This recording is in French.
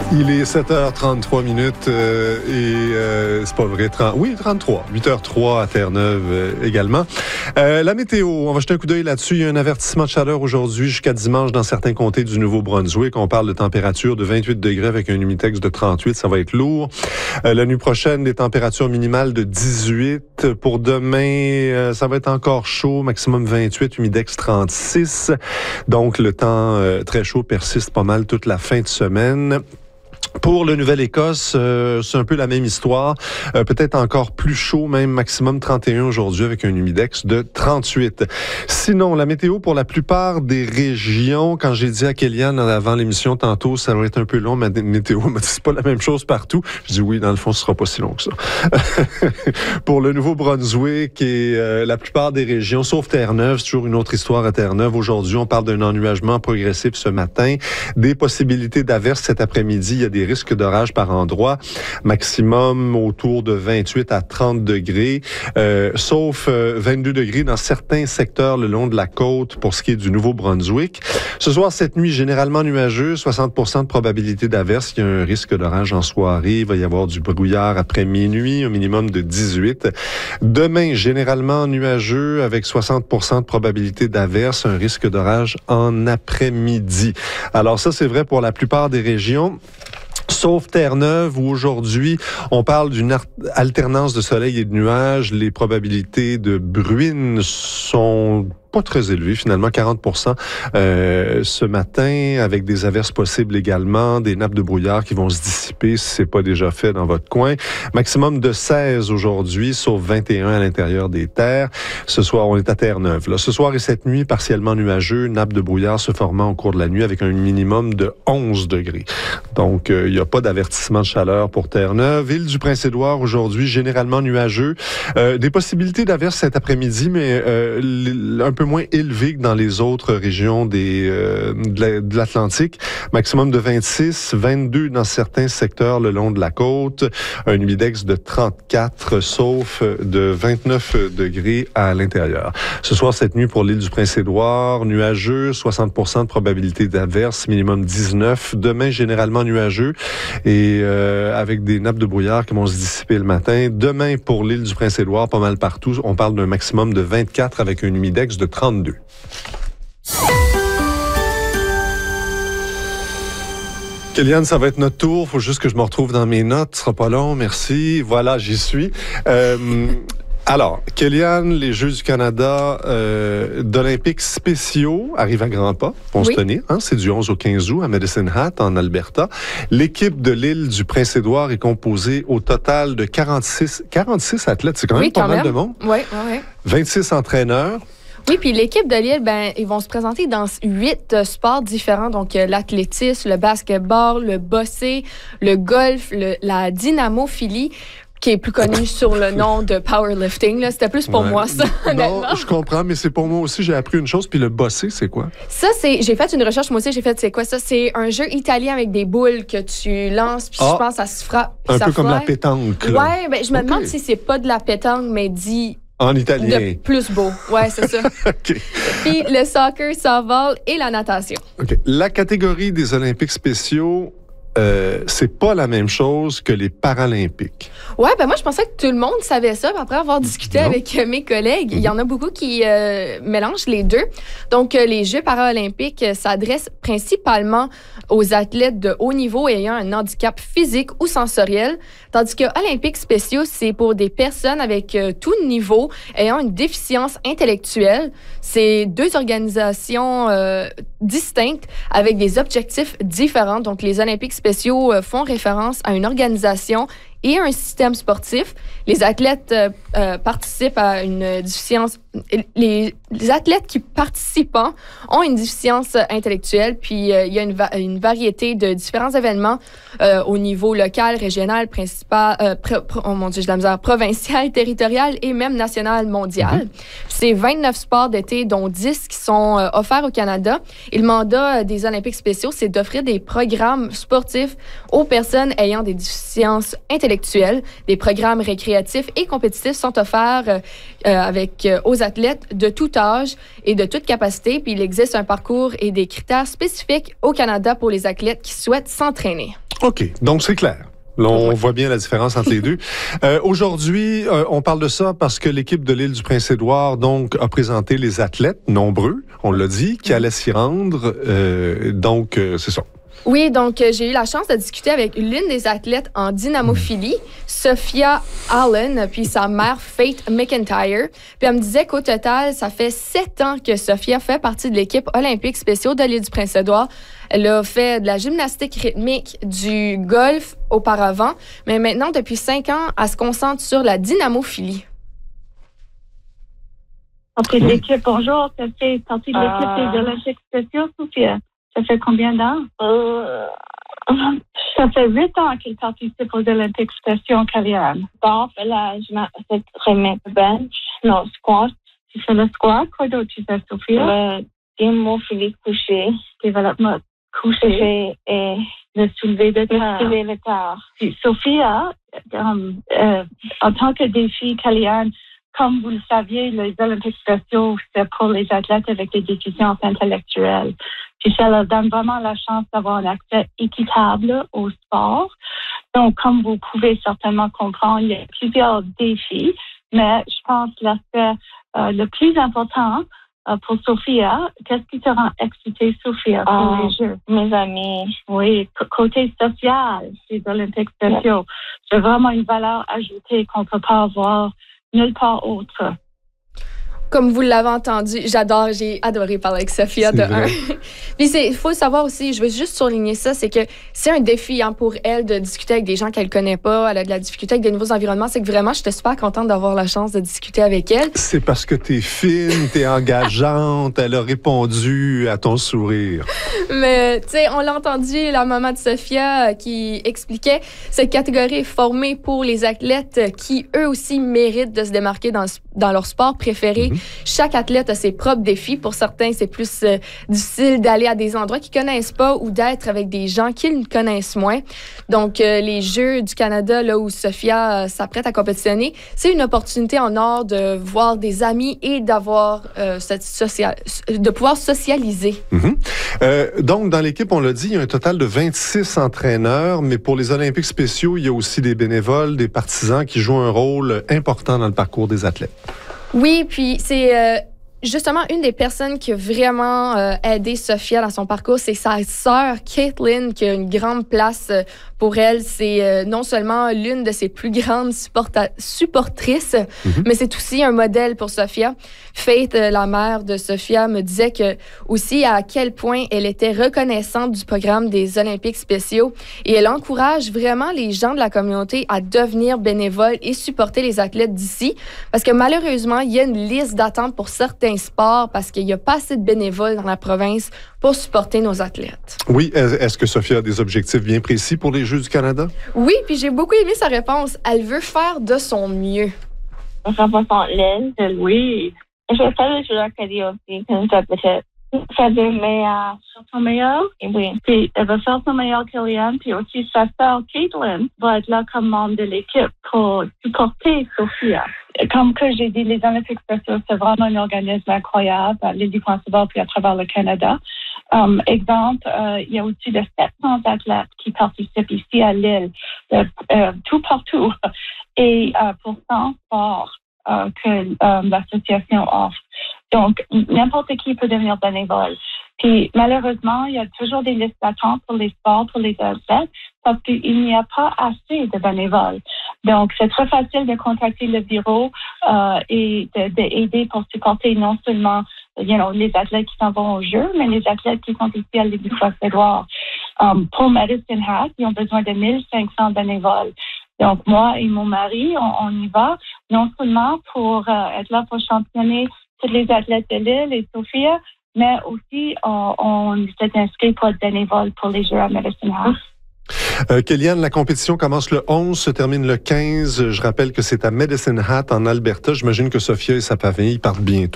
Il est 7h33 et c'est pas vrai, 33, 8h03 à Terre-Neuve également. La météo, on va jeter un coup d'œil là-dessus. Il y a un avertissement de chaleur aujourd'hui jusqu'à dimanche dans certains comtés du Nouveau-Brunswick. On parle de température de 28 degrés avec un humidex de 38, ça va être lourd. La nuit prochaine, des températures minimales de 18. Pour demain, ça va être encore chaud, maximum 28, humidex 36. Donc le temps très chaud persiste pas mal toute la fin de semaine. Pour le Nouvelle-Écosse, c'est un peu la même histoire. Peut-être encore plus chaud, même maximum 31 aujourd'hui avec un humidex de 38. Sinon, la météo pour la plupart des régions, quand j'ai dit à Kéliane avant l'émission tantôt, ça va être un peu long, ma météo m'a dit c'est pas la même chose partout. Je dis oui, dans le fond, ce sera pas si long que ça. Pour le Nouveau-Brunswick et la plupart des régions, sauf Terre-Neuve, c'est toujours une autre histoire à Terre-Neuve. Aujourd'hui, on parle d'un ennuagement progressif ce matin, des possibilités d'averses cet après-midi. Il y a des risques d'orage par endroit, maximum autour de 28 à 30 degrés, sauf 22 degrés dans certains secteurs le long de la côte pour ce qui est du Nouveau-Brunswick. Ce soir, cette nuit, généralement nuageux, 60% de probabilité d'averse. Il y a un risque d'orage en soirée. Il va y avoir du brouillard après minuit, un minimum de 18. Demain, généralement nuageux avec 60% de probabilité d'averse, un risque d'orage en après-midi. Alors ça, c'est vrai pour la plupart des régions. Sauf Terre-Neuve, où aujourd'hui, on parle d'une alternance de soleil et de nuages. Les probabilités de bruine sont pas très élevées, finalement, 40% ce matin, avec des averses possibles également, des nappes de brouillard qui vont se dissiper si c'est pas déjà fait dans votre coin. Maximum de 16 aujourd'hui, sauf 21 à l'intérieur des terres. Ce soir, on est à Terre-Neuve. Là, ce soir et cette nuit, partiellement nuageux, nappes de brouillard se formant au cours de la nuit avec un minimum de 11 degrés. Donc, il n'y a pas d'avertissement de chaleur pour Terre-Neuve. Île-du-Prince-Édouard, aujourd'hui, généralement nuageux. Des possibilités d'averses cet après-midi, mais un peu moins élevées que dans les autres régions de l'Atlantique. Maximum de 26, 22 dans certains secteurs le long de la côte. Un humidex de 34, sauf de 29 degrés à l'intérieur. Ce soir, cette nuit, pour l'île du Prince-Édouard, nuageux, 60% de probabilité d'averse, minimum 19. Demain, généralement nuageux et avec des nappes de brouillard qui vont se dissiper le matin. Demain, pour l'île du Prince-Édouard, pas mal partout, on parle d'un maximum de 24 avec un humidex de 32. Kéliane, ça va être notre tour. Faut juste que je me retrouve dans mes notes. Ce sera pas long, merci. Voilà, j'y suis. Alors, Kéliane, les Jeux du Canada d'Olympiques spéciaux arrivent à grands pas, vont se tenir. Hein? C'est du 11 au 15 août à Medicine Hat, en Alberta. L'équipe de l'île du Prince-Édouard est composée au total de 46 athlètes. C'est quand même pas mal de monde. Oui. 26 entraîneurs. Oui, puis l'équipe de l'île, ils vont se présenter dans 8 sports différents. Donc, l'athlétisme, le basketball, le bocce, le golf, la dynamophilie, qui est plus connu sur le nom de powerlifting. Là. C'était plus pour moi, ça, honnêtement. Non, je comprends, mais c'est pour moi aussi. J'ai appris une chose, puis le bosser, c'est quoi? Ça, j'ai fait une recherche, moi aussi, c'est quoi ça? C'est un jeu italien avec des boules que tu lances, puis je pense que ça se frappe. Un peu comme la pétanque. Oui, je me demande si c'est pas de la pétanque, mais dit... En italien. De plus beau. Ouais, c'est ça. OK. Puis le soccer, softball et la natation. OK. La catégorie des Olympiques spéciaux, c'est pas la même chose que les Paralympiques. Ouais, moi je pensais que tout le monde savait ça. Après avoir discuté avec mes collègues, il y en a beaucoup qui mélangent les deux. Donc les Jeux paralympiques s'adressent principalement aux athlètes de haut niveau ayant un handicap physique ou sensoriel, tandis que Olympiques spéciaux, c'est pour des personnes avec tout niveau ayant une déficience intellectuelle. C'est deux organisations distinctes avec des objectifs différents. Donc les Olympiques spéciaux font référence à une organisation et un système sportif. Les athlètes participent à une déficience... Les athlètes qui participent ont une déficience intellectuelle, puis il y a une variété de différents événements au niveau local, principal, provincial, territorial et même national, mondial. C'est 29 sports d'été, dont 10 qui sont offerts au Canada. Et le mandat des Olympiques spéciaux, c'est d'offrir des programmes sportifs aux personnes ayant des déficiences intellectuelles. Des programmes récréatifs et compétitifs sont offerts aux athlètes de tout âge et de toute capacité. Puis il existe un parcours et des critères spécifiques au Canada pour les athlètes qui souhaitent s'entraîner. OK, donc c'est clair. Là, on voit bien la différence entre les deux. Aujourd'hui, on parle de ça parce que l'équipe de l'île du Prince-Édouard donc a présenté les athlètes nombreux, on l'a dit, qui allaient s'y rendre. Donc, c'est ça. Oui, donc j'ai eu la chance de discuter avec l'une des athlètes en dynamophilie, Sophia Allen, puis sa mère Faith McIntyre. Puis elle me disait qu'au total, ça fait 7 ans que Sophia fait partie de l'équipe olympique spéciale de l'île du Prince-Édouard. Elle a fait de la gymnastique rythmique, du golf auparavant, mais maintenant, depuis 5 ans, elle se concentre sur la dynamophilie. Partie de l'équipe, bonjour, ça fait partie de l'équipe des Olympiques spéciaux, Sophia. Ça fait combien d'ans? Ça fait 8 ans qu'il participe aux Olympiques spéciaux en Caliane. Golf, la gymnastique rythmique, bench, non, squat. Tu fais le squat? Quoi d'autre tu fais, Sophia? Dynamophilie couché. Développement couché. Et le soulevé de terre. Le soulevé de terre. Sophia, en tant que défi Caliane, comme vous le saviez, les Olympiques spéciaux, c'est pour les athlètes avec des déficiences intellectuelles. Puis ça leur donne vraiment la chance d'avoir un accès équitable au sport. Donc, comme vous pouvez certainement comprendre, il y a plusieurs défis, mais je pense que l'aspect le plus important pour Sophia, qu'est-ce qui te rend excitée, Sophia, pour les Jeux? Mes amis. Oui, côté social des Olympiques spéciaux. C'est vraiment une valeur ajoutée qu'on ne peut pas avoir nulle part autre. Comme vous l'avez entendu, j'ai adoré parler avec Sophia de un. Puis il faut savoir aussi, je veux juste souligner ça, c'est que c'est un défi pour elle de discuter avec des gens qu'elle connaît pas, elle a de la difficulté avec des nouveaux environnements, c'est que vraiment, j'étais super contente d'avoir la chance de discuter avec elle. C'est parce que t'es fine, t'es engageante, elle a répondu à ton sourire. Mais, tu sais, on l'a entendu, la maman de Sophia qui expliquait, cette catégorie est formée pour les athlètes qui, eux aussi, méritent de se démarquer dans leur sport préféré. Chaque athlète a ses propres défis. Pour certains, c'est plus difficile d'aller à des endroits qu'ils connaissent pas ou d'être avec des gens qu'ils connaissent moins. Donc, les Jeux du Canada, là où Sophia s'apprête à compétitionner, c'est une opportunité en or de voir des amis et d'avoir de pouvoir socialiser. Donc, dans l'équipe, on l'a dit, il y a un total de 26 entraîneurs, mais pour les Olympiques spéciaux, il y a aussi des bénévoles, des partisans qui jouent un rôle important dans le parcours des athlètes. Oui, puis c'est justement une des personnes qui a vraiment aidé Sophia dans son parcours, c'est sa sœur Caitlin qui a une grande place pour elle. C'est non seulement l'une de ses plus grandes supportrices, mais c'est aussi un modèle pour Sophia. Faith, la mère de Sophia, me disait que aussi à quel point elle était reconnaissante du programme des Olympiques spéciaux et elle encourage vraiment les gens de la communauté à devenir bénévoles et supporter les athlètes d'ici parce que malheureusement, il y a une liste d'attente pour certains sports parce qu'il n'y a pas assez de bénévoles dans la province pour supporter nos athlètes. Oui, est-ce que Sophia a des objectifs bien précis pour les Jeux du Canada? Oui, puis j'ai beaucoup aimé sa réponse. Elle veut faire de son mieux. Représente l'île. Oui. Je vais faire les Jeux d'Acadie aussi, comme ça peut-être. Faire de meilleur. Faire son meilleur? Oui. Puis elle va faire son meilleur, Kellyanne, puis aussi sa sœur Caitlin va être là comme membre de l'équipe pour supporter Sophia. Comme que j'ai dit, les Olympiques spéciaux, c'est vraiment un organisme incroyable à l'île du Prince-Édouard puis à travers le Canada. Exemple, il y a aussi de 700 athlètes qui participent ici à l'île, tout partout, et pour 100 sports que l'association offre. Donc, n'importe qui peut devenir bénévole. Puis, malheureusement, il y a toujours des listes d'attente pour les sports, pour les athlètes, parce qu'il n'y a pas assez de bénévoles. Donc, c'est très facile de contacter le bureau et d'aider pour supporter non seulement les athlètes qui s'en vont au jeu, mais les athlètes qui sont ici à l'île du Prince-Édouard. Pour Medicine Hat, ils ont besoin de 1500 bénévoles. Donc, moi et mon mari, on y va, non seulement pour être là pour championner tous les athlètes de l'île et Sophia, mais aussi on s'est inscrit pour être bénévole pour les Jeux à Medicine Hat. Kellyanne, la compétition commence le 11, se termine le 15. Je rappelle que c'est à Medicine Hat, en Alberta. J'imagine que Sophia et sa famille partent bientôt.